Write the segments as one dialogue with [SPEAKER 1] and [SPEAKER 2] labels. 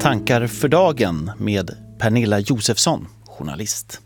[SPEAKER 1] tankar för dagen med Pernilla Josefsson, journalist.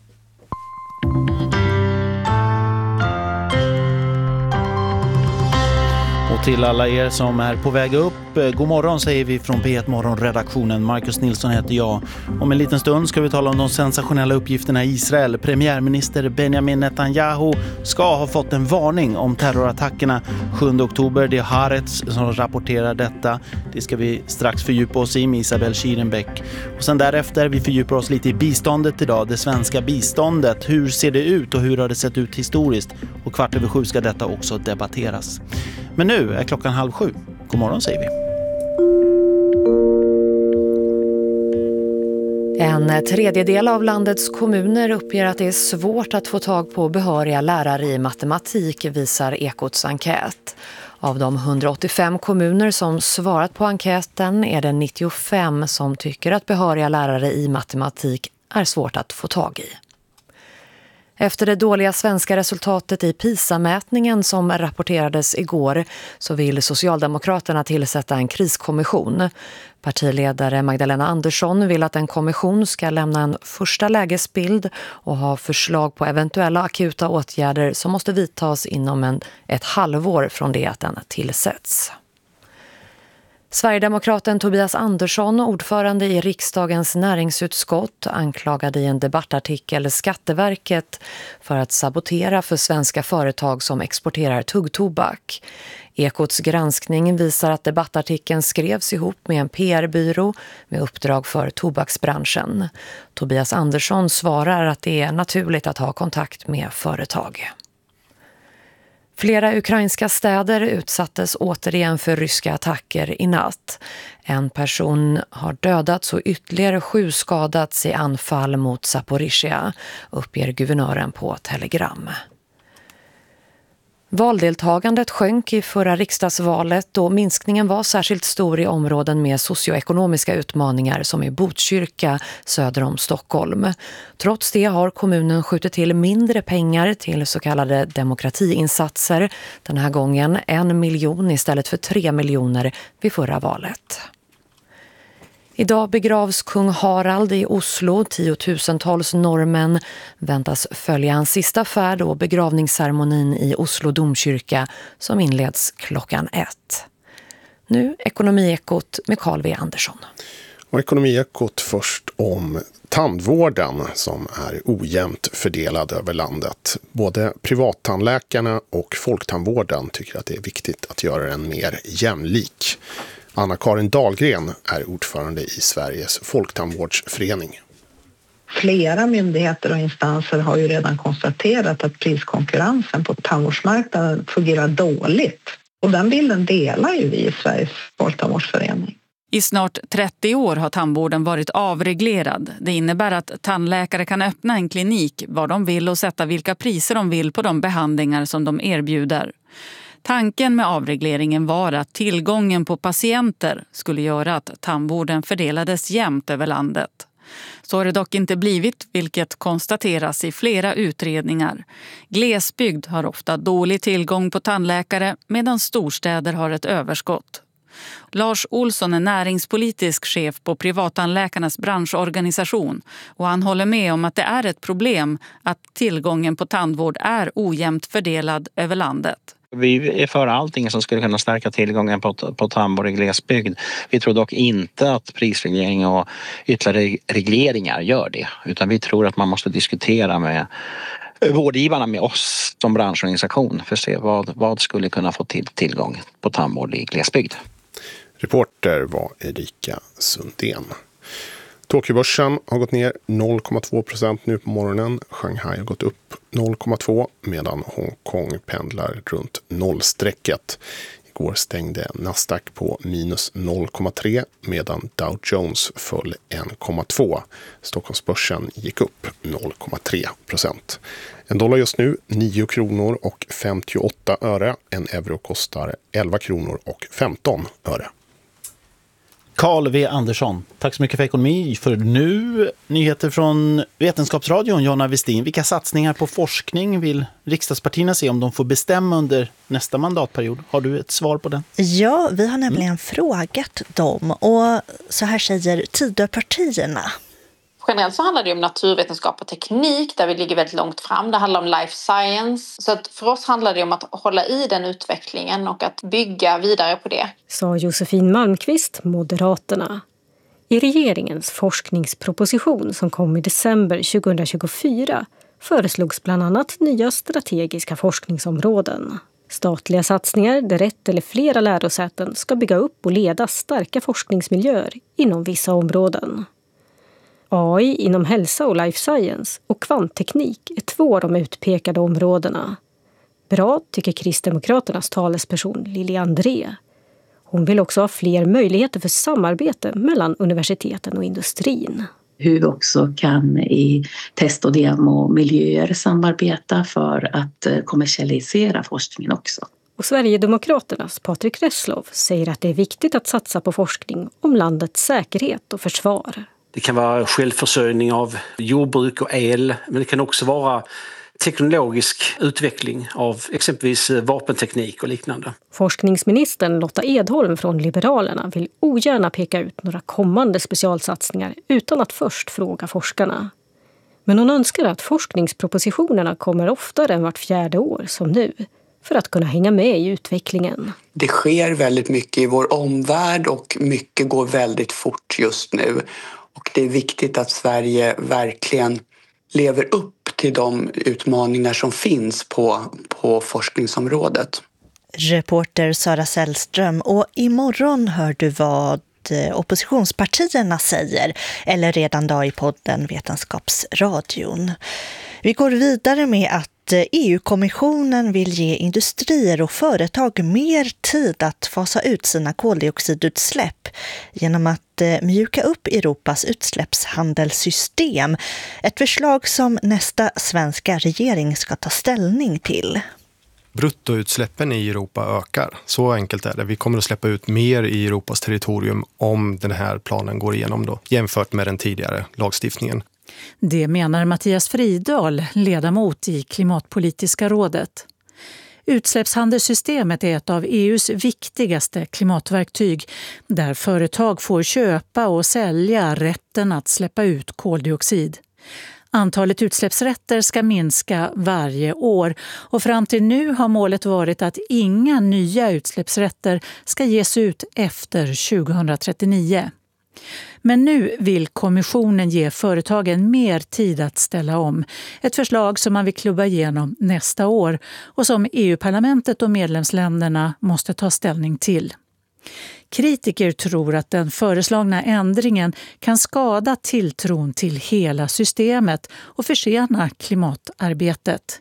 [SPEAKER 1] Och till alla er som är på väg upp, god morgon säger vi från P1 Morgonredaktionen. Marcus Nilsson heter jag. Om en liten stund ska vi tala om de sensationella uppgifterna i Israel. Premiärminister Benjamin Netanyahu ska ha fått en varning om terrorattackerna 7 oktober. Det är Haaretz som rapporterar detta. Det ska vi strax fördjupa oss i med Isabel Schierenbeck. Och sen därefter vi fördjupar oss lite i biståndet idag. Det svenska biståndet. Hur ser det ut och hur har det sett ut historiskt? Och 6:15 ska detta också debatteras. Men nu är klockan 6:30. God morgon säger vi.
[SPEAKER 2] En tredjedel av landets kommuner uppger att det är svårt att få tag på behöriga lärare i matematik, visar Ekots enkät. Av de 185 kommuner som svarat på enkäten är det 95 som tycker att behöriga lärare i matematik är svårt att få tag i. Efter det dåliga svenska resultatet i PISA-mätningen som rapporterades igår så vill Socialdemokraterna tillsätta en kriskommission. Partiledare Magdalena Andersson vill att en kommission ska lämna en första lägesbild och ha förslag på eventuella akuta åtgärder som måste vidtas inom ett halvår från det att den tillsätts. Sverigedemokraten Tobias Andersson, ordförande i riksdagens näringsutskott, anklagade i en debattartikel Skatteverket för att sabotera för svenska företag som exporterar tuggtobak. Ekots granskning visar att debattartikeln skrevs ihop med en PR-byrå med uppdrag för tobaksbranschen. Tobias Andersson svarar att det är naturligt att ha kontakt med företag. Flera ukrainska städer utsattes återigen för ryska attacker i natt. En person har dödats och ytterligare 7 skadats i anfall mot Zaporizjzja, uppger guvernören på Telegram. Valdeltagandet sjönk i förra riksdagsvalet och minskningen var särskilt stor i områden med socioekonomiska utmaningar som i Botkyrka söder om Stockholm. Trots det har kommunen skjutit till mindre pengar till så kallade demokratiinsatser. Den här gången 1 miljon istället för 3 miljoner vid förra valet. Idag begravs kung Harald i Oslo. 10-tusentals norrmän väntas följa hans sista färd och begravningsceremonin i Oslo domkyrka som inleds klockan 1. Nu Ekonomiekot med Carl V. Andersson.
[SPEAKER 3] Och Ekonomiekot först om tandvården som är ojämnt fördelad över landet. Både privattandläkarna och folktandvården tycker att det är viktigt att göra den mer jämlik. Anna-Karin Dahlgren är ordförande i Sveriges folktandvårdsförening.
[SPEAKER 4] Flera myndigheter och instanser har ju redan konstaterat att priskonkurrensen på tandvårdsmarknaden fungerar dåligt. Och den bilden delar ju vi i Sveriges folktandvårdsförening.
[SPEAKER 5] I snart 30 år har tandvården varit avreglerad. Det innebär att tandläkare kan öppna en klinik var de vill och sätta vilka priser de vill på de behandlingar som de erbjuder. Tanken med avregleringen var att tillgången på patienter skulle göra att tandvården fördelades jämnt över landet. Så har det dock inte blivit, vilket konstateras i flera utredningar. Glesbygd har ofta dålig tillgång på tandläkare medan storstäder har ett överskott. Lars Olsson är näringspolitisk chef på privattandläkarnas branschorganisation och han håller med om att det är ett problem att tillgången på tandvård är ojämnt fördelad över landet.
[SPEAKER 6] Vi är för allting som skulle kunna stärka tillgången på tandvård i glesbygd. Vi tror dock inte att prisreglering och ytterligare regleringar gör det. Utan vi tror att man måste diskutera med vårdgivarna, med oss som branschorganisation, för att se vad skulle kunna få tillgång på tandvård i glesbygd.
[SPEAKER 3] Reporter var Erika Sundén. Tokyobörsen har gått ner 0,2% nu på morgonen. Shanghai har gått upp 0,2% medan Hongkong pendlar runt nollstrecket. Igår stängde Nasdaq på minus 0,3 medan Dow Jones föll 1,2. Stockholmsbörsen gick upp 0,3%. En dollar just nu 9 kronor och 58 öre. En euro kostar 11 kronor och 15 öre.
[SPEAKER 1] Carl V. Andersson, tack så mycket för ekonomi. För nu, nyheter från Vetenskapsradion, Jonna Westin. Vilka satsningar på forskning vill riksdagspartierna se om de får bestämma under nästa mandatperiod? Har du ett svar på den?
[SPEAKER 7] Ja, vi har nämligen frågat dem och så här säger Tidöpartierna.
[SPEAKER 8] Generellt så handlar det om naturvetenskap och teknik där vi ligger väldigt långt fram. Det handlar om life science. Så att för oss handlar det om att hålla i den utvecklingen och att bygga vidare på det.
[SPEAKER 9] Sa Josefin Malmqvist, Moderaterna. I regeringens forskningsproposition som kom i december 2024 föreslogs bland annat nya strategiska forskningsområden. Statliga satsningar där ett eller flera lärosäten ska bygga upp och leda starka forskningsmiljöer inom vissa områden. AI inom hälsa och life science och kvantteknik är 2 av de utpekade områdena. Bra tycker Kristdemokraternas talesperson Lili André. Hon vill också ha fler möjligheter för samarbete mellan universiteten och industrin.
[SPEAKER 10] Hur vi också kan i test- och demomiljöer samarbeta för att kommersialisera forskningen också.
[SPEAKER 9] Och Sverigedemokraternas Patrik Reslow säger att det är viktigt att satsa på forskning om landets säkerhet och försvar.
[SPEAKER 11] Det kan vara självförsörjning av jordbruk och el, men det kan också vara teknologisk utveckling av exempelvis vapenteknik och liknande.
[SPEAKER 9] Forskningsministern Lotta Edholm från Liberalerna vill ogärna peka ut några kommande specialsatsningar utan att först fråga forskarna. Men hon önskar att forskningspropositionerna kommer oftare än vart 4:e år som nu, för att kunna hänga med i utvecklingen.
[SPEAKER 12] Det sker väldigt mycket i vår omvärld och mycket går väldigt fort just nu. Och det är viktigt att Sverige verkligen lever upp till de utmaningar som finns på forskningsområdet.
[SPEAKER 7] Reporter Sara Sällström, och imorgon hör du vad oppositionspartierna säger, eller redan då i podden Vetenskapsradion. Vi går vidare med att EU-kommissionen vill ge industrier och företag mer tid att fasa ut sina koldioxidutsläpp genom att mjuka upp Europas utsläppshandelssystem. Ett förslag som nästa svenska regering ska ta ställning till.
[SPEAKER 3] Bruttoutsläppen i Europa ökar. Så enkelt är det. Vi kommer att släppa ut mer i Europas territorium om den här planen går igenom då, jämfört med den tidigare lagstiftningen.
[SPEAKER 5] Det menar Mattias Fridahl, ledamot i Klimatpolitiska rådet. Utsläppshandelssystemet är ett av EUs viktigaste klimatverktyg där företag får köpa och sälja rätten att släppa ut koldioxid. Antalet utsläppsrätter ska minska varje år och fram till nu har målet varit att inga nya utsläppsrätter ska ges ut efter 2039. Men nu vill kommissionen ge företagen mer tid att ställa om. Ett förslag som man vill klubba igenom nästa år och som EU-parlamentet och medlemsländerna måste ta ställning till. Kritiker tror att den föreslagna ändringen kan skada tilltron till hela systemet och försena klimatarbetet.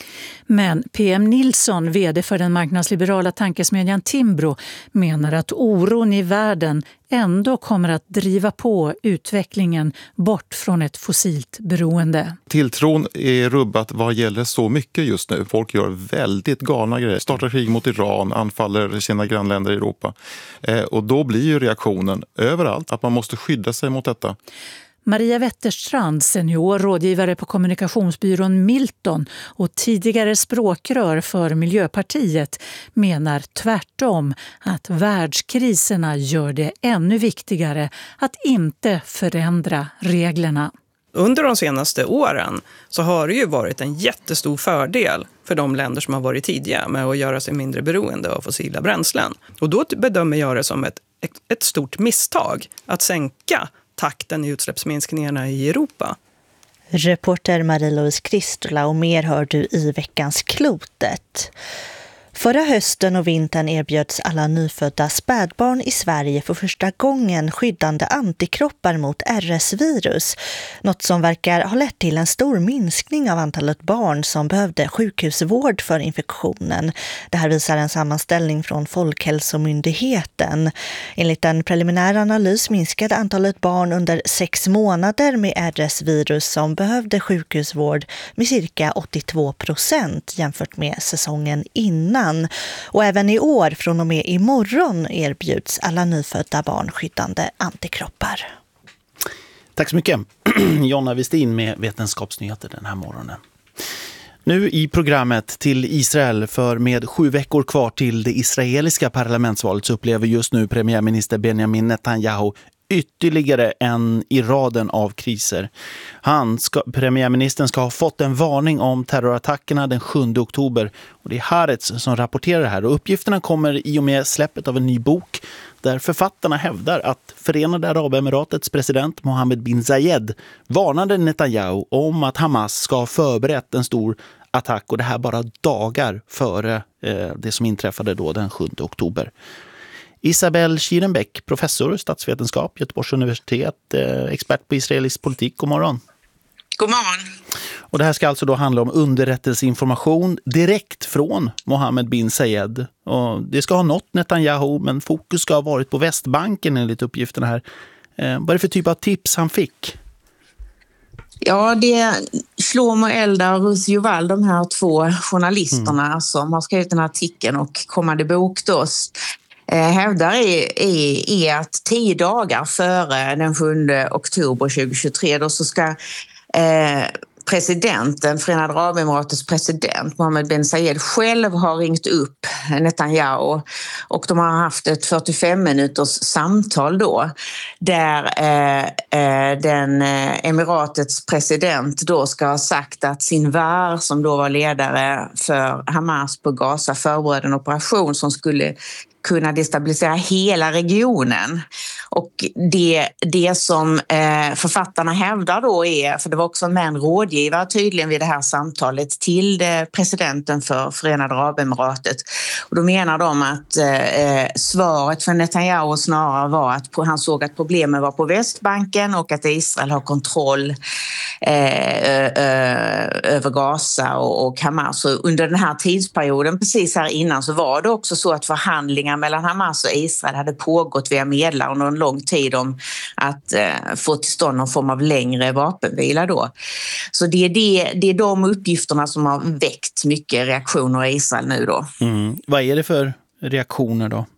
[SPEAKER 5] Men PM Nilsson, vd för den marknadsliberala tankesmedjan Timbro, menar att oron i världen ändå kommer att driva på utvecklingen bort från ett fossilt beroende.
[SPEAKER 13] Tilltron är rubbat vad gäller så mycket just nu. Folk gör väldigt galna grejer. Startar krig mot Iran, anfaller sina grannländer i Europa. Och då blir ju reaktionen överallt att man måste skydda sig mot detta.
[SPEAKER 5] Maria Wetterstrand, senior rådgivare på kommunikationsbyrån Milton och tidigare språkrör för Miljöpartiet, menar tvärtom att världskriserna gör det ännu viktigare att inte förändra reglerna.
[SPEAKER 14] Under de senaste åren så har det ju varit en jättestor fördel för de länder som har varit tidiga med att göra sig mindre beroende av fossila bränslen. Och då bedömer jag det som ett stort misstag att sänka takten i utsläppsminskningarna i Europa.
[SPEAKER 7] Reporter Marie-Louise Kristola, och mer hör du i veckans Klotet. Förra hösten och vintern erbjöds alla nyfödda spädbarn i Sverige för första gången skyddande antikroppar mot RS-virus. Något som verkar ha lett till en stor minskning av antalet barn som behövde sjukhusvård för infektionen. Det här visar en sammanställning från Folkhälsomyndigheten. Enligt en preliminär analys minskade antalet barn under 6 månader med RS-virus som behövde sjukhusvård med cirka 82% jämfört med säsongen innan. veckan. Och även i år, från och med imorgon, erbjuds alla nyfödda barn skyddande antikroppar.
[SPEAKER 1] Tack så mycket. Jonna Westin med Vetenskapsnyheter den här morgonen. Nu i programmet till Israel, för med 7 veckor kvar till det israeliska parlamentsvalet så upplever just nu premiärminister Benjamin Netanyahu ytterligare en i raden av kriser. Premiärministern ska ha fått en varning om terrorattackerna den 7 oktober och det är Haaretz som rapporterar det här. Och uppgifterna kommer i och med släppet av en ny bok där författarna hävdar att Förenade Arabemiratets president Mohammed bin Zayed varnade Netanyahu om att Hamas ska ha förberett en stor attack, och det här bara dagar före det som inträffade då den 7 oktober. Isabel Schierenbeck, professor i statsvetenskap, Göteborgs universitet, expert på israelisk politik. God morgon.
[SPEAKER 15] God morgon.
[SPEAKER 1] Och det här ska alltså då handla om underrättelseinformation direkt från Mohammed bin Zayed. Och det ska ha nått Netanyahu, men fokus ska ha varit på Västbanken enligt uppgifterna här. Vad är det för typ av tips han fick?
[SPEAKER 15] Ja, det är Shlomo Eldar och Ruth Juval, de här 2 journalisterna som har skrivit den här artikeln och kommande bok då, hävdar är att 10 dagar före den 7 oktober 2023 då så ska presidenten, Förenade Arabemiratets president Mohammed bin Zayed själv har ringt upp Netanyahu och de har haft ett 45 minuters samtal då där den emiratets president då ska ha sagt att Sinwar, som då var ledare för Hamas på Gaza, förberedde en operation som skulle kunna destabilisera hela regionen. Och det som författarna hävdar då är, för det var också en rådgivare tydligen vid det här samtalet till presidenten för Förenade Arabemiratet. Och då menar de att svaret för Netanyahu snarare var att han såg att problemen var på Västbanken och att Israel har kontroll över Gaza och Hamas. Och under den här tidsperioden, precis här innan, så var det också så att förhandlingar mellan Hamas och Israel hade pågått via medlare under en lång tid om att få till stånd någon form av längre vapenvila då. Så det är de uppgifterna som har väckt mycket reaktioner i Israel nu då.
[SPEAKER 1] Vad är det för reaktioner då?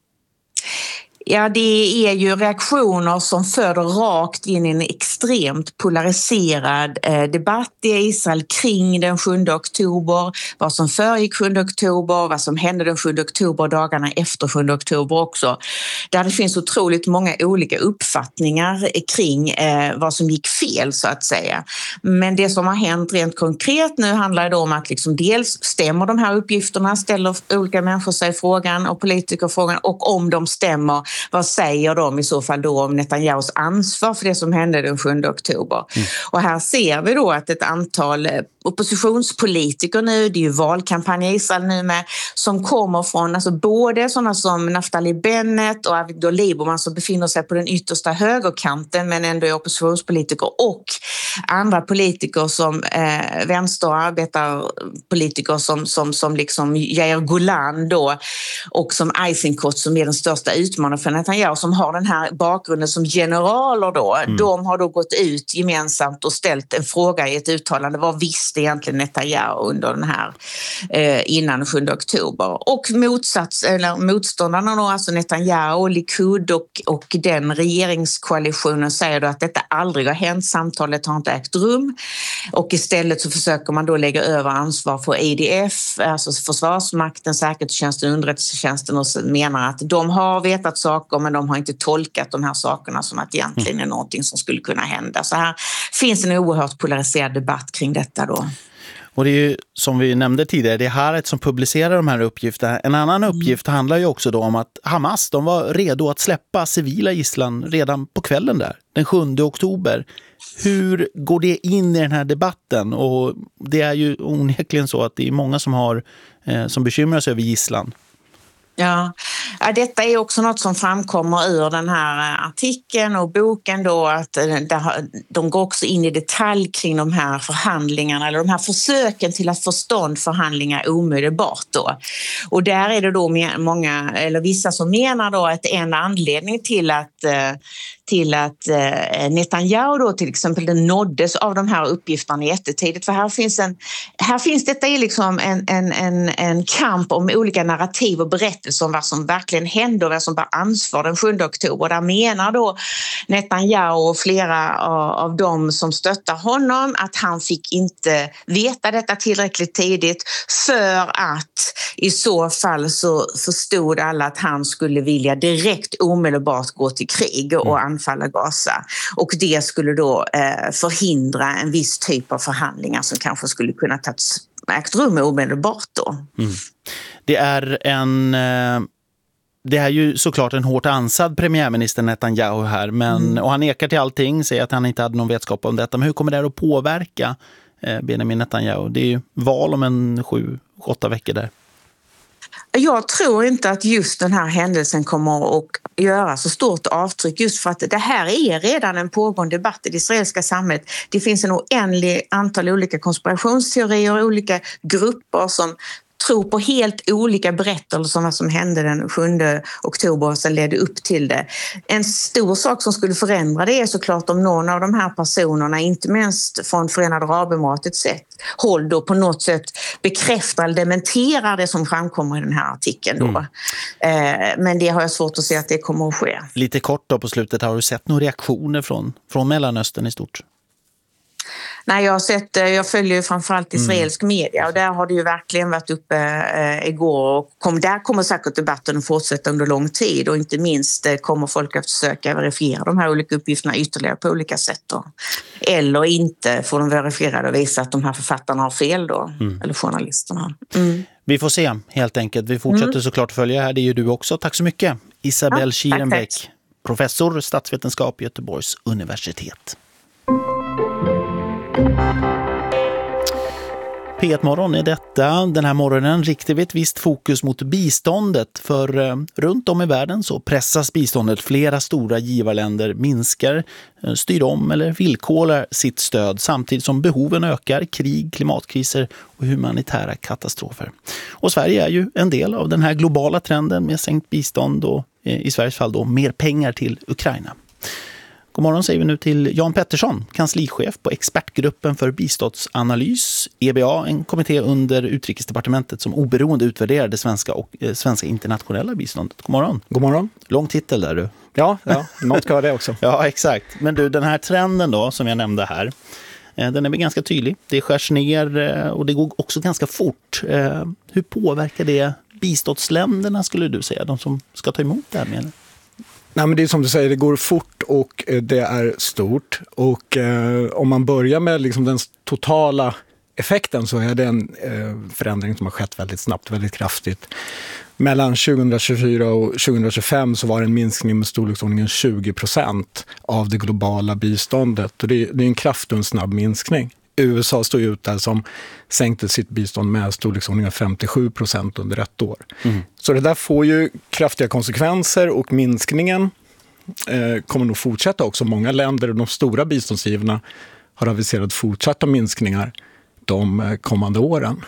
[SPEAKER 15] Ja, det är ju reaktioner som föder rakt in i en extremt polariserad debatt i Israel kring den 7 oktober, vad som föregick 7 oktober, vad som hände den 7 oktober och dagarna efter 7 oktober också. Där det finns otroligt många olika uppfattningar kring vad som gick fel så att säga. Men det som har hänt rent konkret nu handlar då om att liksom dels stämmer de här uppgifterna, ställer olika människor sig frågan och politiker frågan, och om de stämmer, vad säger de i så fall då om Netanyahus ansvar för det som hände den 7 oktober? Och här ser vi då att ett antal oppositionspolitiker nu, det är ju valkampanj i Israel nu med, som kommer från alltså både sådana som Naftali Bennett och Avigdor Lieberman som befinner sig på den yttersta högerkanten men ändå är oppositionspolitiker, och andra politiker som vänster- och arbetarpolitiker som liksom Yair Golan då, och som Eisenkot som är den största utmanaren för Netanyahu, som har den här bakgrunden som generaler då. De har då gått ut gemensamt och ställt en fråga i ett uttalande. Vad visste egentligen Netanyahu under den här innan 7 oktober? Och motståndarna då, alltså Netanyahu, Likud och den regeringskoalitionen säger då att detta aldrig har hänt, samtalet har inte ägt rum, och istället så försöker man då lägga över ansvar på IDF, alltså Försvarsmakten, Säkerhetstjänsten, underrättelsetjänsten, och menar att de har vetat saker men de har inte tolkat de här sakerna som att egentligen är någonting som skulle kunna hända. Så här finns en oerhört polariserad debatt kring detta då.
[SPEAKER 1] Och det är ju, som vi nämnde tidigare, det är Haaretz som publicerar de här uppgifterna. En annan uppgift handlar ju också då om att Hamas, de var redo att släppa civila gisslan redan på kvällen där, den 7 oktober. Hur går det in i den här debatten? Och det är ju onekligen så att det är många som bekymrar sig över gisslan.
[SPEAKER 15] Ja, detta är också något som framkommer ur den här artikeln och boken då, att de går också in i detalj kring de här förhandlingarna eller de här försöken till att få stånd förhandlingar omedelbart då. Och där är det då många eller vissa som menar då att en anledning till till att Netanyahu då till exempel den nåddes av de här uppgifterna jättetidigt. För här finns detta är liksom en kamp om olika narrativ och berättelser om vad som verkligen hände och vad som var ansvar den 7 oktober. Där menar då Netanyahu och flera av dem som stöttar honom att han fick inte veta detta tillräckligt tidigt, för att i så fall så förstod alla att han skulle vilja direkt omedelbart gå till krig och anfalla Gaza. Och det skulle då förhindra en viss typ av förhandlingar som kanske skulle kunna ägt rum omedelbart då.
[SPEAKER 1] Mm. Det är ju såklart en hårt ansad premiärminister Netanyahu här, och han nekar till allting, säger att han inte hade någon vetskap om detta. Men hur kommer det att påverka Benjamin Netanyahu? Det är ju val om 7-8 veckor där.
[SPEAKER 15] Jag tror inte att just den här händelsen kommer att göra så stort avtryck, just för att det här är redan en pågående debatt i det israeliska samhället. Det finns en oändlig antal olika konspirationsteorier, olika grupper som tror på helt olika berättelser om vad som hände den 7 oktober och sen ledde upp till det. En stor sak som skulle förändra det är såklart om någon av de här personerna, inte minst från Förenade Arabemiratets håll då på något sätt bekräftar eller dementerar det som framkommer i den här artikeln då. Men det har jag svårt att se att det kommer att ske.
[SPEAKER 1] Lite kort då på slutet, har du sett några reaktioner från Mellanöstern i stort?
[SPEAKER 15] Nej, jag följer ju framförallt israelisk media och där har det ju verkligen varit uppe igår och där kommer säkert debatten att fortsätta under lång tid och inte minst kommer folk att försöka verifiera de här olika uppgifterna ytterligare på olika sätt då. Eller inte får de verifierade och visa att de här författarna har fel då, eller journalisterna.
[SPEAKER 1] Vi får se helt enkelt. Vi fortsätter såklart följa här, det är ju du också. Tack så mycket. Isabelle Schierenbeck, professor statsvetenskap vid Göteborgs universitet. P1-morgon är detta. Den här morgonen riktar vi ett visst fokus mot biståndet. För runt om i världen så pressas biståndet. Flera stora givarländer minskar, styr om eller villkorar sitt stöd samtidigt som behoven ökar, krig, klimatkriser och humanitära katastrofer. Och Sverige är ju en del av den här globala trenden med sänkt bistånd och i Sveriges fall då mer pengar till Ukraina. God morgon säger vi nu till Jan Pettersson, kanslichef på expertgruppen för biståndsanalys, EBA, en kommitté under Utrikesdepartementet som oberoende utvärderar det svenska internationella biståndet. God morgon.
[SPEAKER 16] God morgon.
[SPEAKER 1] Lång titel där du.
[SPEAKER 16] Ja, något ska det också.
[SPEAKER 1] Ja, exakt. Men du, den här trenden då som jag nämnde här, den är väl ganska tydlig. Det skärs ner och det går också ganska fort. Hur påverkar det biståndsländerna skulle du säga, de som ska ta emot det här med?
[SPEAKER 16] Nej, men det är som du säger, det går fort och det är stort. Och om man börjar med liksom den totala effekten så är det en förändring som har skett väldigt snabbt, väldigt kraftigt. Mellan 2024 och 2025 så var det en minskning med storleksordningen 20% av det globala biståndet. Och det är en kraftig och en snabb minskning. USA står ut där som sänkte sitt bistånd med storleksordningen 57% under ett år. Så det där får ju kraftiga konsekvenser och minskningen kommer nog fortsätta också. Många länder och de stora biståndsgivarna har aviserat fortsatta minskningar de kommande åren.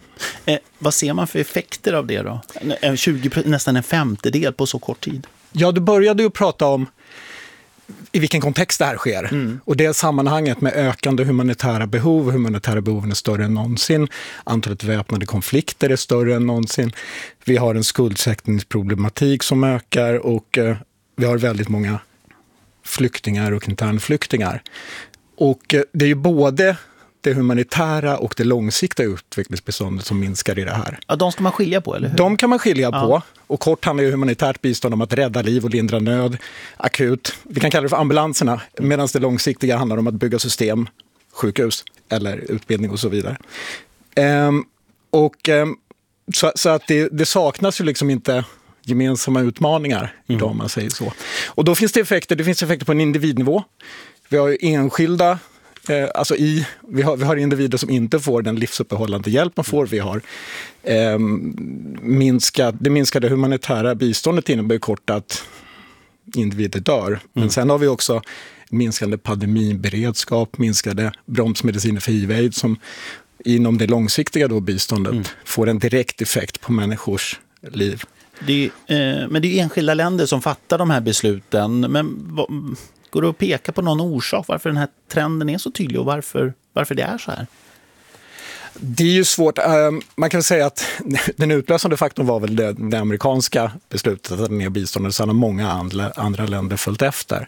[SPEAKER 1] Vad ser man för effekter av det då? Nästan en femtedel på så kort tid.
[SPEAKER 16] Ja, du började ju prata om i vilken kontext det här sker. Och det sammanhanget med ökande humanitära behov. Humanitära behoven är större än någonsin. Antalet väpnade konflikter är större än någonsin. Vi har en skuldsättningsproblematik som ökar och vi har väldigt många flyktingar och internflyktingar. Och det är ju både det humanitära och det långsiktiga utvecklingsbiståndet som minskar i det här.
[SPEAKER 1] Ja, de ska man skilja på, eller hur?
[SPEAKER 16] De kan man skilja på. Och kort handlar ju humanitärt bistånd om att rädda liv och lindra nöd akut. Vi kan kalla det för ambulanserna, medan det långsiktiga handlar om att bygga system, sjukhus eller utbildning och så vidare. Så att det saknas ju liksom inte gemensamma utmaningar idag, om man säger så. Och då finns det effekter på en individnivå. Vi har ju enskilda vi har individer som inte får den livsuppehållande hjälp man får. Vi har det minskade humanitära biståndet innebär kort att individer dör. Men sen har vi också minskande pandemiberedskap, minskade bromsmediciner för HIV/AIDS som inom det långsiktiga då biståndet får en direkt effekt på människors liv.
[SPEAKER 1] Men det är enskilda länder som fattar de här besluten. Men går det att peka på någon orsak varför den här trenden är så tydlig och varför det är så här?
[SPEAKER 16] Det är ju svårt. Man kan säga att den utlösande faktorn var väl det amerikanska beslutet att ta ner biståndet, så har många andra länder följt efter.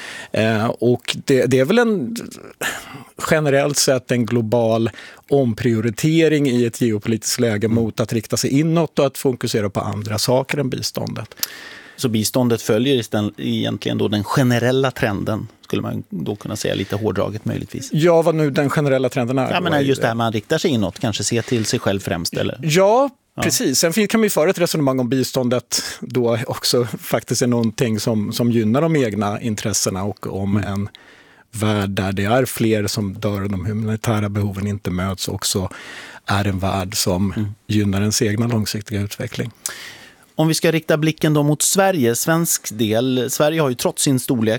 [SPEAKER 16] Och det är väl generellt sett en global omprioritering i ett geopolitiskt läge mot att rikta sig inåt och att fokusera på andra saker än biståndet.
[SPEAKER 1] Så biståndet följer egentligen då den generella trenden, skulle man då kunna säga lite hårdraget möjligtvis?
[SPEAKER 16] Ja, vad nu den generella trenden är.
[SPEAKER 1] Ja, men just det här man riktar sig inåt, kanske se till sig själv främst, eller?
[SPEAKER 16] Ja, precis. Sen kan vi föra ett resonemang om biståndet då också faktiskt är någonting som gynnar de egna intressena och om en värld där det är fler som dör och de humanitära behoven inte möts också är en värld som gynnar ens egna långsiktiga utveckling.
[SPEAKER 1] Om vi ska rikta blicken då mot Sverige, svensk del. Sverige har ju trots sin storlek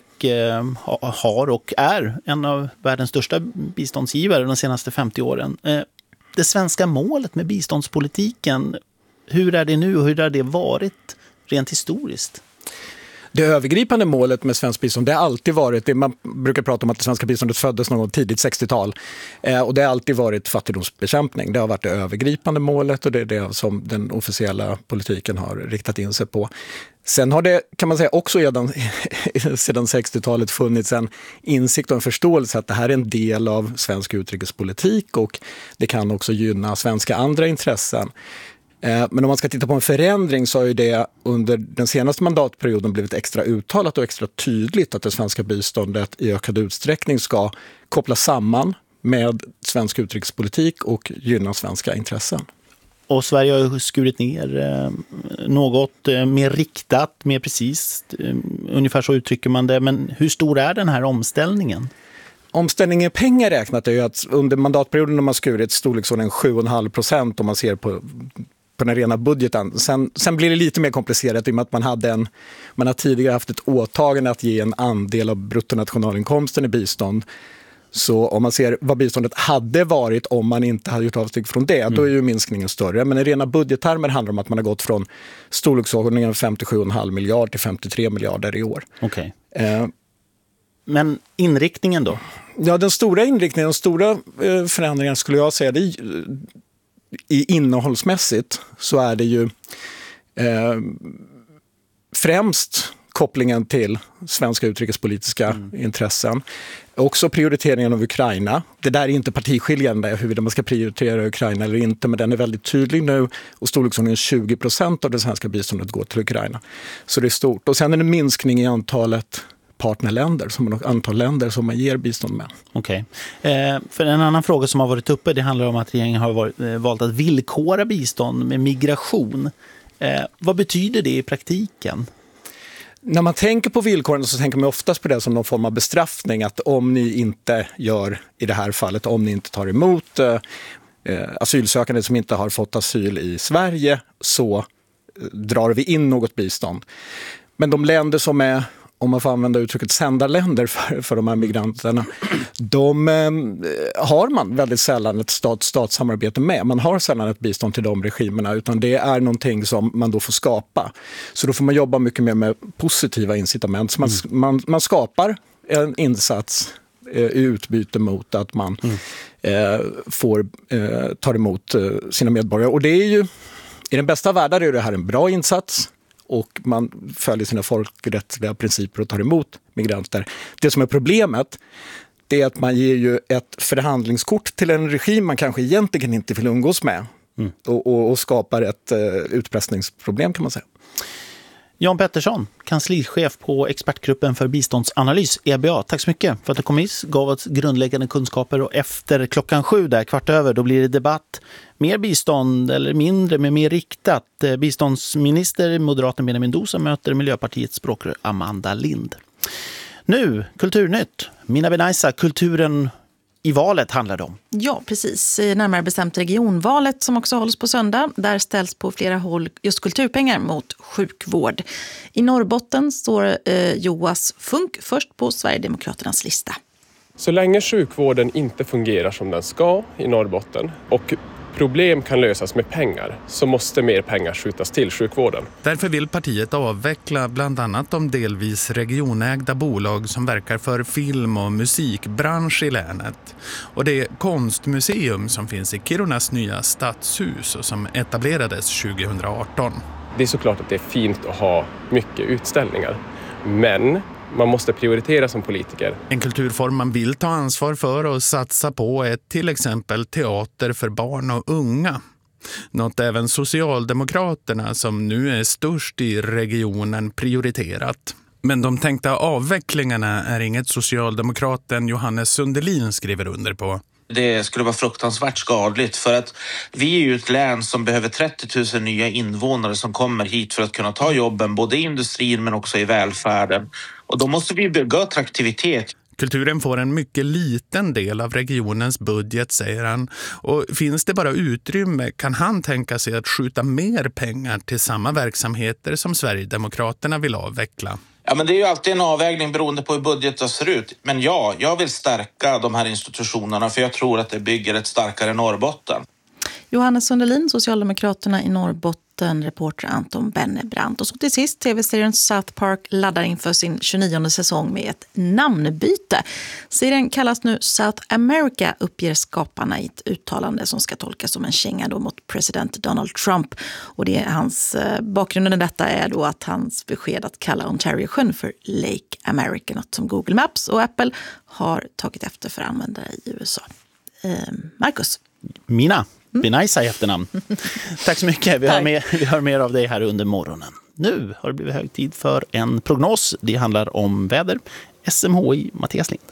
[SPEAKER 1] har och är en av världens största biståndsgivare de senaste 50 åren. Det svenska målet med biståndspolitiken, hur är det nu och hur har det varit rent historiskt?
[SPEAKER 16] Det övergripande målet med svensk bistånd, det har alltid varit, man brukar prata om att det svenska biståndet föddes någon gång tidigt 60-tal, och det har alltid varit fattigdomsbekämpning. Det har varit det övergripande målet och det är det som den officiella politiken har riktat in sig på. Sen har det, kan man säga, också sedan 60-talet funnits en insikt och en förståelse att det här är en del av svensk utrikespolitik och det kan också gynna svenska andra intressen. Men om man ska titta på en förändring så har ju det under den senaste mandatperioden blivit extra uttalat och extra tydligt att det svenska biståndet i ökad utsträckning ska kopplas samman med svensk utrikespolitik och gynna svenska intressen.
[SPEAKER 1] Och Sverige har ju skurit ner något mer riktat, mer precis. Ungefär så uttrycker man det. Men hur stor är den här omställningen?
[SPEAKER 16] Omställningen i pengar räknat är ju att under mandatperioden har man skurit storleksordningen 7,5% om man ser på den rena budgeten. Sen blir det lite mer komplicerat i och med att man har tidigare haft ett åtagande att ge en andel av bruttonationalinkomsten i bistånd. Så om man ser vad biståndet hade varit om man inte hade gjort avsteg från det, då är ju minskningen större. Men i rena budgettermer handlar det om att man har gått från storleksordningen 57,5 miljarder till 53 miljarder i år.
[SPEAKER 1] Okej. Men inriktningen då?
[SPEAKER 16] Ja, den stora inriktningen, den stora förändringen skulle jag säga, det i innehållsmässigt så är det ju främst kopplingen till svenska utrikespolitiska intressen. Också prioriteringen av Ukraina. Det där är inte partiskiljande huruvida man ska prioritera Ukraina eller inte, men den är väldigt tydlig nu och storleksordningen 20% av det svenska biståndet går till Ukraina. Så det är stort. Och sen är det en minskning i antalet partnerländer, antal länder som man ger bistånd med.
[SPEAKER 1] Okej. För en annan fråga som har varit uppe, det handlar om att regeringen har valt att villkora bistånd med migration. Vad betyder det i praktiken?
[SPEAKER 16] När man tänker på villkoren så tänker man oftast på det som någon form av bestraffning, att om ni inte gör, i det här fallet, om ni inte tar emot asylsökande som inte har fått asyl i Sverige, så drar vi in något bistånd. Men de länder som är, om man får använda uttrycket, sändarländer för de här migranterna, de har man väldigt sällan ett statssamarbete med. Man har sällan ett bistånd till de regimerna, utan det är någonting som man då får skapa. Så då får man jobba mycket mer med positiva incitament. Så man skapar en insats i utbyte mot att man tar emot sina medborgare. Och det är ju, i den bästa världen är det här en bra insats. Och man följer sina folkrättsliga principer och tar emot migranter. Det som är problemet, det är att man ger ju ett förhandlingskort till en regim man kanske egentligen inte vill umgås med. Och skapar ett utpressningsproblem, kan man säga.
[SPEAKER 1] Jan Pettersson, kanslichef på expertgruppen för biståndsanalys, EBA. Tack så mycket för att du kom hit, gav oss grundläggande kunskaper, och efter 7:15 där, 7:15, då blir det debatt. Mer bistånd eller mindre, men mer riktat. Biståndsminister moderaten Benjamin Dosa möter Miljöpartiets språkrör Amanda Lind. Nu, Kulturnytt. Mina Benaisa, kulturen i valet handlar det om.
[SPEAKER 17] Ja, precis. Närmare bestämt regionvalet som också hålls på söndag. Där ställs på flera håll just kulturpengar mot sjukvård. I Norrbotten står Joas Funk först på Sverigedemokraternas lista.
[SPEAKER 18] Så länge sjukvården inte fungerar som den ska i Norrbotten och problem kan lösas med pengar så måste mer pengar skjutas till sjukvården.
[SPEAKER 19] Därför vill partiet avveckla bland annat de delvis regionägda bolag som verkar för film- och musikbransch i länet. Och det konstmuseum som finns i Kirunas nya stadshus och som etablerades 2018.
[SPEAKER 18] Det är såklart att det är fint att ha mycket utställningar, men man måste prioritera som politiker.
[SPEAKER 19] En kulturform man vill ta ansvar för och satsa på är till exempel teater för barn och unga. Något även Socialdemokraterna, som nu är störst i regionen, prioriterat. Men de tänkta avvecklingarna är inget Socialdemokraten Johannes Sundelin skriver under på.
[SPEAKER 20] Det skulle vara fruktansvärt skadligt för att vi är ju ett län som behöver 30 000 nya invånare som kommer hit för att kunna ta jobben både i industrin men också i välfärden. Och då måste vi bygga attraktivitet.
[SPEAKER 19] Kulturen får en mycket liten del av regionens budget, säger han. Och finns det bara utrymme kan han tänka sig att skjuta mer pengar till samma verksamheter som Sverigedemokraterna vill avveckla.
[SPEAKER 20] Ja, men det är ju alltid en avvägning beroende på hur budgeten ser ut. Men ja, jag vill stärka de här institutionerna för jag tror att det bygger ett starkare Norrbotten.
[SPEAKER 17] Johannes Sundelin, Socialdemokraterna i Norrbotten, reporter Anton Bennebrant. Och så till sist, tv-serien South Park laddar inför sin 29:e säsong med ett namnbyte. Serien kallas nu South America, uppger skaparna i ett uttalande som ska tolkas som en känga då mot president Donald Trump. Och det är hans bakgrunden i detta är då att hans besked att kalla Ontario-sjön för Lake America, något som Google Maps och Apple har tagit efter för användare i USA. Marcus?
[SPEAKER 1] Mina Benajsa i efternamn. Tack så mycket. Vi hör mer av dig här under morgonen. Nu har det blivit hög tid för en prognos. Det handlar om väder. SMHI, Mattias Lind.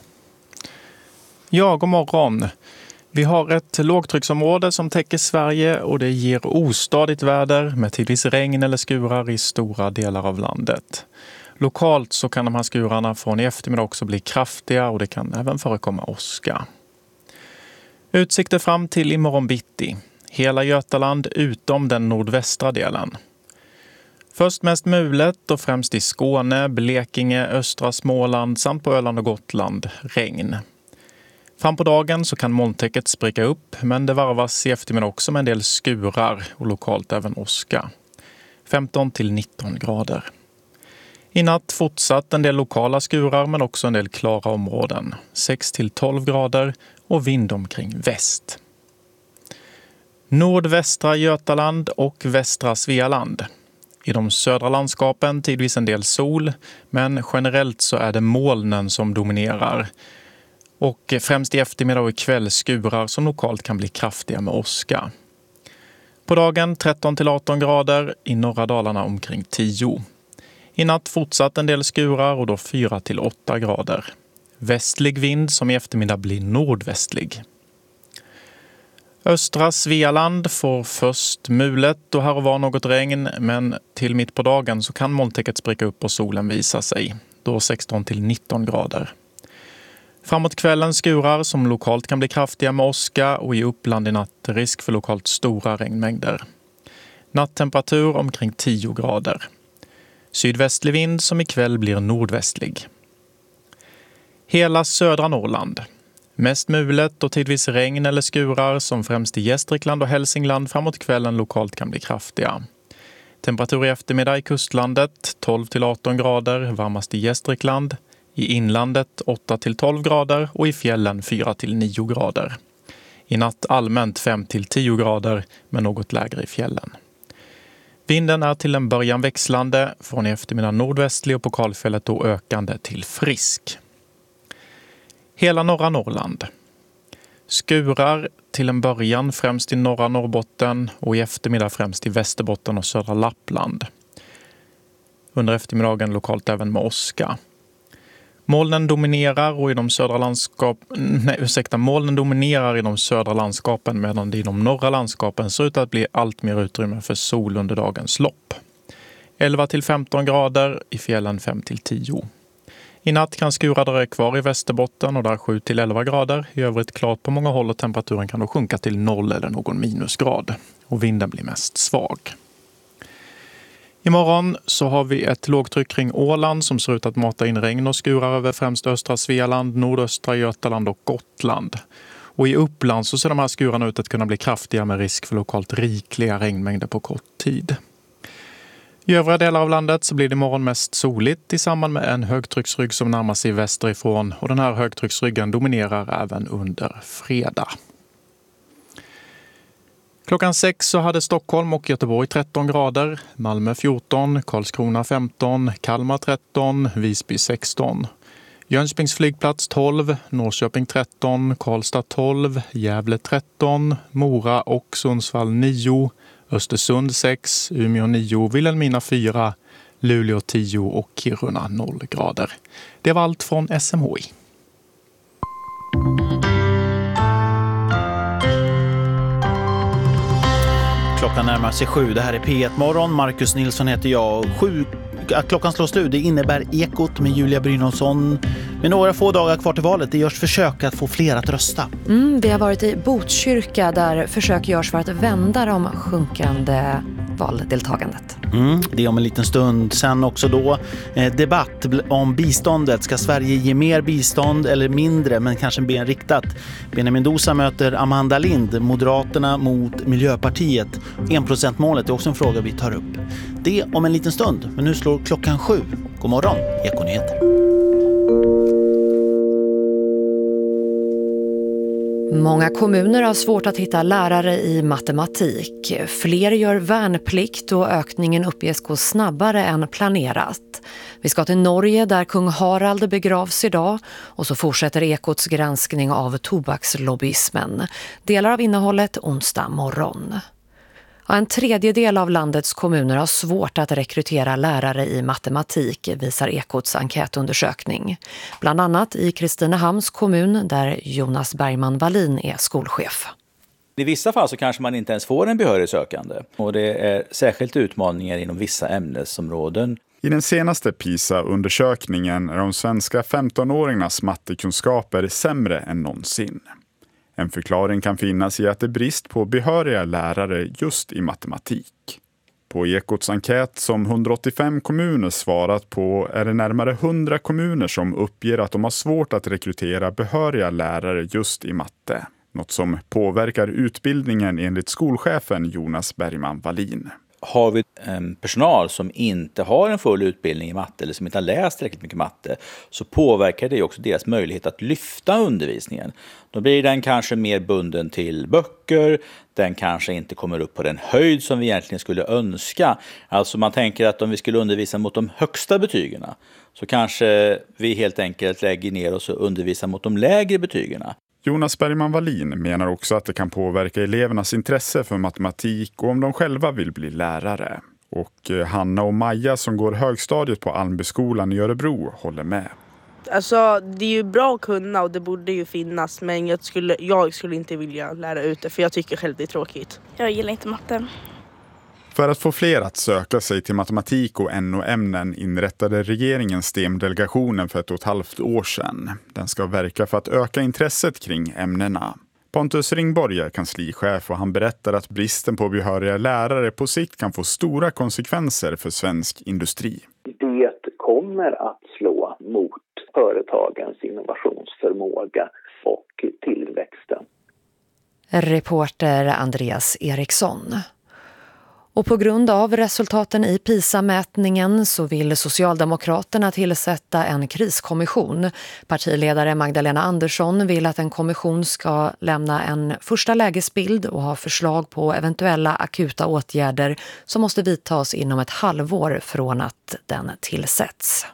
[SPEAKER 21] Ja, god morgon. Vi har ett lågtrycksområde som täcker Sverige och det ger ostadigt väder med tidvis regn eller skurar i stora delar av landet. Lokalt så kan de här skurarna från i eftermiddag också bli kraftiga och det kan även förekomma åska. Utsikter fram till imorgon bitti. Hela Götaland utom den nordvästra delen. Först mest mulet och främst i Skåne, Blekinge, östra Småland samt på Öland och Gotland regn. Fram på dagen så kan molntäcket spricka upp men det varvas i eftermiddag också med en del skurar och lokalt även åska. 15 till 19 grader. I natt fortsatt en del lokala skurar men också en del klara områden. 6 till 12 grader och vind omkring väst. Nordvästra Götaland och västra Svealand. I de södra landskapen tidvis en del sol men generellt så är det molnen som dominerar. Och främst i eftermiddag och kväll skurar som lokalt kan bli kraftiga med åska. På dagen 13 till 18 grader, i norra Dalarna omkring 10. I natt fortsatt en del skurar och då 4 till 8 grader. Västlig vind som i eftermiddag blir nordvästlig. Östra Svealand får först mulet och här och var något regn men till mitt på dagen så kan molntäcket spricka upp och solen visa sig. Då 16 till 19 grader. Framåt kvällen skurar som lokalt kan bli kraftiga med åska och i Uppland i natt risk för lokalt stora regnmängder. Natttemperatur omkring 10 grader. Sydvästlig vind som ikväll blir nordvästlig. Hela södra Norrland. Mest mulet och tidvis regn eller skurar som främst i Gästrikland och Hälsingland framåt kvällen lokalt kan bli kraftiga. Temperatur i eftermiddag i kustlandet 12 till 18 grader, varmast i Gästrikland. I inlandet 8 till 12 grader och i fjällen 4 till 9 grader. I natt allmänt 5 till 10 grader men något lägre i fjällen. Vinden är till en början växlande, från i eftermiddag nordvästlig och på kalfället då ökande till frisk. Hela norra Norrland. Skurar till en början främst i norra Norrbotten och i eftermiddag främst i Västerbotten och södra Lappland. Under eftermiddagen lokalt även med åska. Molnen dominerar i de södra landskapen medan det i de norra landskapen ser ut att bli allt mer utrymme för sol under dagens lopp. 11 till 15 grader, i fjällen 5 till 10. I natt kan skurar dröja kvar i Västerbotten och där 7 till 11 grader. I övrigt klart på många håll och temperaturen kan då sjunka till 0 eller någon minusgrad. Och vinden blir mest svag. Imorgon så har vi ett lågtryck kring Åland som ser ut att mata in regn och skurar över främst östra Svealand, nordöstra Götaland och Gotland. Och i Uppland så ser de här skurarna ut att kunna bli kraftiga med risk för lokalt rikliga regnmängder på kort tid. I övriga delar av landet så blir det imorgon mest soligt i samband med en högtrycksrygg som närmar sig västerifrån. Och den här högtrycksryggen dominerar även under fredag. Klockan 6 så hade Stockholm och Göteborg 13 grader, Malmö 14, Karlskrona 15, Kalmar 13, Visby 16. Jönköpings flygplats 12, Norrköping 13, Karlstad 12, Gävle 13, Mora och Sundsvall 9, Östersund 6, Umeå 9, Vilhelmina 4, Luleå 10 och Kiruna 0 grader. Det var allt från SMHI.
[SPEAKER 1] Klockan närmar sig 7. Det här är P1 Morgon. Marcus Nilsson heter jag. Att klockan slår slut, det innebär Ekot med Julia Brynolfsson. Med några få dagar kvar till valet, det görs försök att få fler att rösta.
[SPEAKER 2] Vi har varit i Botkyrka där försök görs för att vända de sjunkande valdeltagandet.
[SPEAKER 1] Det är om en liten stund. Sen också då debatt om biståndet. Ska Sverige ge mer bistånd eller mindre, men kanske mer riktat? Benjamin Dosa möter Amanda Lind, Moderaterna mot Miljöpartiet. 1%-målet är också en fråga vi tar upp. Det om en liten stund, men nu slår klockan 7. God morgon, Ekonyheter.
[SPEAKER 2] Många kommuner har svårt att hitta lärare i matematik. Fler gör värnplikt och ökningen uppges gå snabbare än planerat. Vi ska till Norge där kung Harald begravs idag och så fortsätter Ekots granskning av tobakslobbyismen. Delar av innehållet onsdag morgon. En tredjedel av landets kommuner har svårt att rekrytera lärare i matematik, visar Ekots enkätundersökning. Bland annat i Kristinehamns kommun där Jonas Bergman Wallin är skolchef.
[SPEAKER 22] I vissa fall så kanske man inte ens får en behörig sökande. Och det är särskilt utmaningar inom vissa ämnesområden.
[SPEAKER 23] I den senaste PISA-undersökningen är de svenska 15-åringarnas mattekunskaper sämre än någonsin. En förklaring kan finnas i att det är brist på behöriga lärare just i matematik. På Ekots enkät som 185 kommuner svarat på är det närmare 100 kommuner som uppger att de har svårt att rekrytera behöriga lärare just i matte. Något som påverkar utbildningen enligt skolchefen Jonas Bergman Wallin.
[SPEAKER 22] Har vi personal som inte har en full utbildning i matte eller som inte har läst tillräckligt mycket matte, så påverkar det också deras möjlighet att lyfta undervisningen. Då blir den kanske mer bunden till böcker, den kanske inte kommer upp på den höjd som vi egentligen skulle önska. Alltså man tänker att om vi skulle undervisa mot de högsta betygerna så kanske vi helt enkelt lägger ner oss och undervisar mot de lägre betygerna.
[SPEAKER 23] Jonas Bergman Wallin menar också att det kan påverka elevernas intresse för matematik och om de själva vill bli lärare. Och Hanna och Maja som går högstadiet på Almbyskolan i Örebro håller med.
[SPEAKER 24] Alltså det är ju bra att kunna och det borde ju finnas, men jag skulle inte vilja lära ut det för jag tycker själv det är tråkigt.
[SPEAKER 25] Jag gillar inte matte.
[SPEAKER 23] För att få fler att söka sig till matematik och NO-ämnen inrättade regeringen STEM-delegationen för 1,5 år sedan. Den ska verka för att öka intresset kring ämnena. Pontus Ringborg är kanslichef och han berättar att bristen på behöriga lärare på sikt kan få stora konsekvenser för svensk industri.
[SPEAKER 26] Det kommer att slå mot företagens innovationsförmåga och tillväxten.
[SPEAKER 2] Reporter Andreas Eriksson. Och på grund av resultaten i PISA-mätningen så vill Socialdemokraterna tillsätta en kriskommission. Partiledare Magdalena Andersson vill att en kommission ska lämna en första lägesbild och ha förslag på eventuella akuta åtgärder som måste vidtas inom ett halvår från att den tillsätts.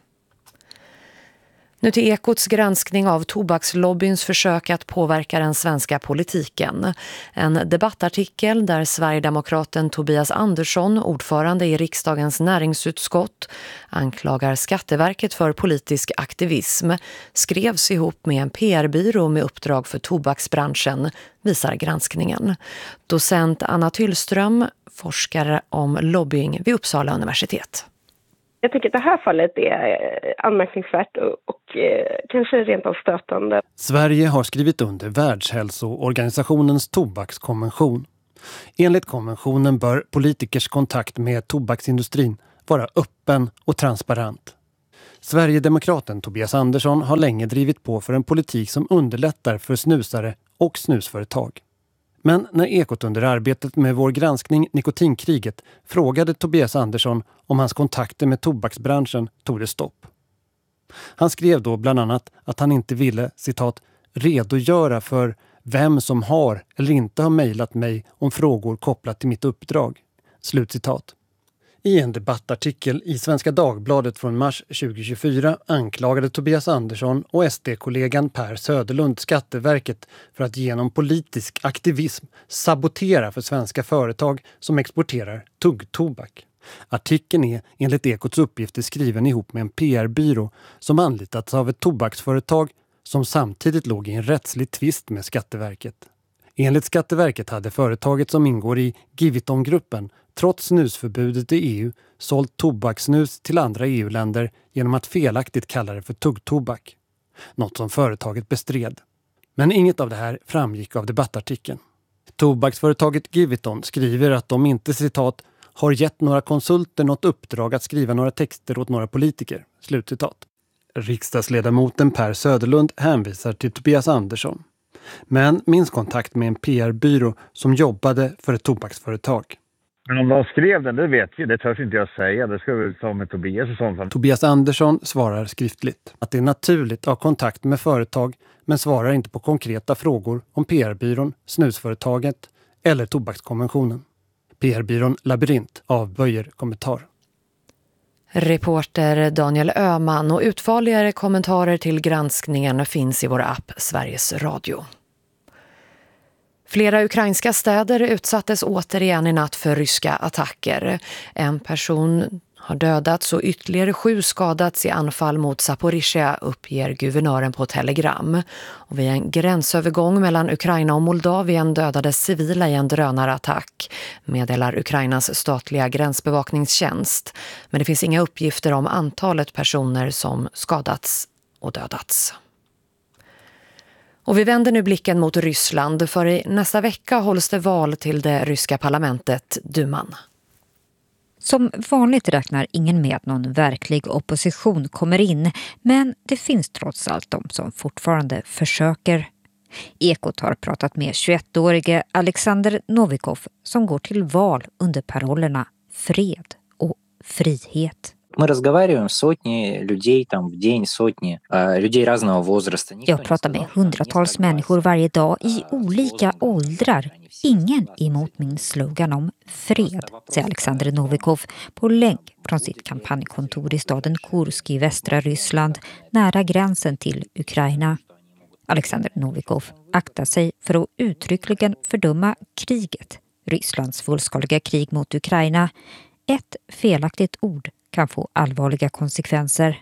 [SPEAKER 2] Nu till Ekots granskning av tobakslobbyns försök att påverka den svenska politiken. En debattartikel där Sverigedemokraten Tobias Andersson, ordförande i riksdagens näringsutskott, anklagar Skatteverket för politisk aktivism, skrevs ihop med en PR-byrå med uppdrag för tobaksbranschen, visar granskningen. Docent Anna Tyllström, forskare om lobbying vid Uppsala universitet.
[SPEAKER 27] Jag tycker att det här fallet är anmärkningsvärt och kanske rent av stötande.
[SPEAKER 28] Sverige har skrivit under Världshälsoorganisationens tobakskonvention. Enligt konventionen bör politikers kontakt med tobaksindustrin vara öppen och transparent. Sverigedemokraten Tobias Andersson har länge drivit på för en politik som underlättar för snusare och snusföretag. Men när Ekot under arbetet med vår granskning Nikotinkriget frågade Tobias Andersson om hans kontakter med tobaksbranschen tog det stopp. Han skrev då bland annat att han inte ville, citat, redogöra för vem som har eller inte har mejlat mig om frågor kopplat till mitt uppdrag. Slutcitat. I en debattartikel i Svenska Dagbladet från mars 2024 anklagade Tobias Andersson och SD-kollegan Per Söderlund Skatteverket för att genom politisk aktivism sabotera för svenska företag som exporterar tuggtobak. Artikeln är enligt Ekots uppgifter skriven ihop med en PR-byrå som anlitats av ett tobaksföretag som samtidigt låg i en rättslig tvist med Skatteverket. Enligt Skatteverket hade företaget som ingår i Giviton-gruppen trots snusförbudet i EU sålt tobakssnus till andra EU-länder genom att felaktigt kalla det för tuggtobak. Något som företaget bestred. Men inget av det här framgick av debattartikeln. Tobaksföretaget Giviton skriver att de inte, citat, har gett några konsulter något uppdrag att skriva några texter åt några politiker. Slutcitat. Riksdagsledamoten Per Söderlund hänvisar till Tobias Andersson. Men minns kontakt med en PR-byrå som jobbade för ett tobaksföretag.
[SPEAKER 4] Men om de skrev den, det vet vi. Det törs inte jag säga. Det ska vi ta med Tobias och sånt.
[SPEAKER 28] Tobias Andersson svarar skriftligt att det är naturligt att ha kontakt med företag men svarar inte på konkreta frågor om PR-byrån, snusföretaget eller tobakskonventionen. PR-byrån Labyrint avböjer kommentar.
[SPEAKER 2] Reporter Daniel Öhman och utförligare kommentarer till granskningen finns i vår app Sveriges Radio. Flera ukrainska städer utsattes återigen i natt för ryska attacker. En person har dödats och ytterligare 7 skadats i anfall mot Zaporizjzja, uppger guvernören på Telegram. Och vid en gränsövergång mellan Ukraina och Moldavien dödades civila i en drönarattack, meddelar Ukrainas statliga gränsbevakningstjänst. Men det finns inga uppgifter om antalet personer som skadats och dödats. Och vi vänder nu blicken mot Ryssland, för i nästa vecka hålls det val till det ryska parlamentet Duman.
[SPEAKER 6] Som vanligt räknar ingen med att någon verklig opposition kommer in, men det finns trots allt de som fortfarande försöker. Ekot har pratat med 21-årige Alexander Novikov som går till val under parollerna fred och frihet.
[SPEAKER 8] Мы разговариваем с сотни людей там в день, сотни людей разного возраста.
[SPEAKER 6] Jag pratar med hundratals människor varje dag i olika åldrar. Ingen emot min slogan om fred, säger Alexander Novikov på länk från sitt kampanjkontor i staden Kursk i västra Ryssland, nära gränsen till Ukraina. Alexander Novikov aktar sig för att uttryckligen fördöma kriget, Rysslands fullskaliga krig mot Ukraina. Ett felaktigt ord kan få allvarliga konsekvenser.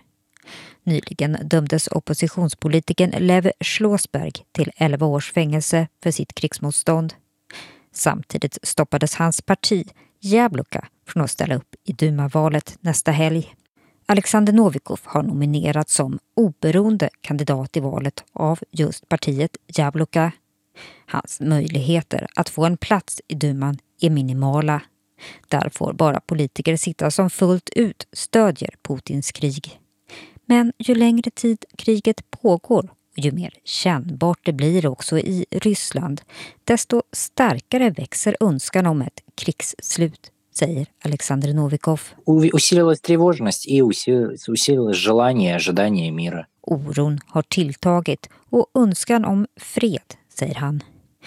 [SPEAKER 6] Nyligen dömdes oppositionspolitikern Lev Schlossberg till 11 års fängelse för sitt krigsmotstånd. Samtidigt stoppades hans parti, Jabloka, från att ställa upp i Duma-valet nästa helg. Alexander Novikov har nominerats som oberoende kandidat i valet av just partiet Jabloka. Hans möjligheter att få en plats i Duman är minimala. Där får bara politiker sitta som fullt ut stödjer Putins krig. Men ju längre tid kriget pågår och ju mer kännbart det blir också i Ryssland, desto starkare växer önskan om ett krigsslut, säger Alexander Novikov.
[SPEAKER 8] Усилилась тревожность и усилилось желание, ожидание мира.
[SPEAKER 6] Oron har tilltagit och önskan om fred, säger han.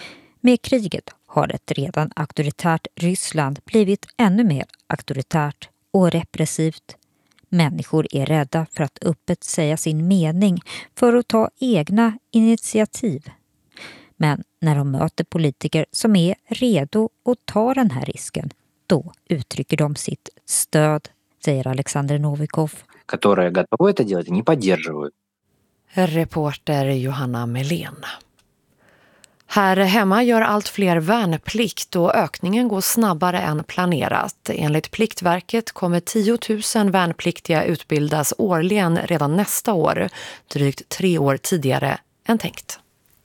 [SPEAKER 6] Med kriget har ett redan auktoritärt Ryssland blivit ännu mer auktoritärt och repressivt. Människor är rädda för att öppet säga sin mening, för att ta egna initiativ. Men när de möter politiker som är redo att ta den här risken, då uttrycker de sitt stöd, säger Alexander Novikov.
[SPEAKER 8] Которые готовы это делать, не поддерживают.
[SPEAKER 2] Reporter Johanna Melén. Här hemma gör allt fler värnplikt och ökningen går snabbare än planerat. Enligt Pliktverket kommer 10 000 värnpliktiga utbildas årligen redan nästa år, drygt 3 år tidigare än tänkt.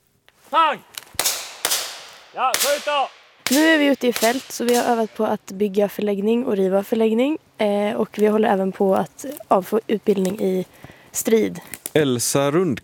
[SPEAKER 24] Ja, nu är vi ute i fält, så vi har övat på att bygga förläggning och riva förläggning. Och vi håller även på att få utbildning i strid.
[SPEAKER 9] Elsa Rund